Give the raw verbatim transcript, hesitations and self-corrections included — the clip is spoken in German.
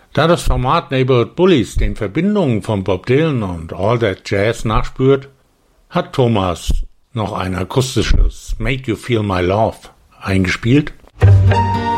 Da das Format Neighborhood Bullies den Verbindungen von Bob Dylan und All That Jazz nachspürt, hat Thomas noch ein akustisches Make You Feel My Love eingespielt.